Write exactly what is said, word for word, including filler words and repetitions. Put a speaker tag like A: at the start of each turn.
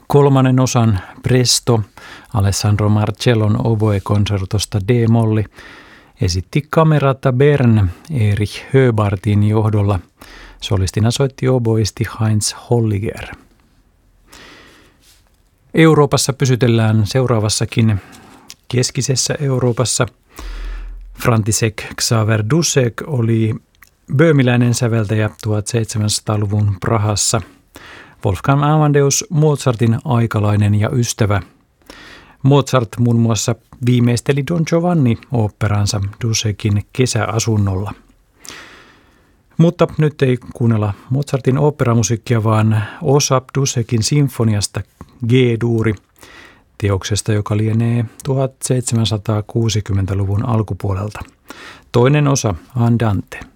A: kolmannen osan Presto Alessandro Marcellon oboe-konsertosta D-molli esitti Camerata Bern Erich Höbartin johdolla. Solistina soitti oboisti Heinz Holliger. Euroopassa pysytellään seuraavassakin keskisessä Euroopassa. František Xaver Dušek oli böömiläinen säveltäjä tuhatseitsemänsataaluvun Prahassa. Wolfgang Amadeus Mozartin aikalainen ja ystävä. Mozart muun muassa viimeisteli Don Giovanni-oopperansa Dušekin kesäasunnolla. Mutta nyt ei kuunnella Mozartin oopperamusiikkia, vaan osa Dušekin sinfoniasta G-duuri, teoksesta, joka lienee tuhatseitsemänsataakuusikymmentäluvun alkupuolelta. Toinen osa Andante.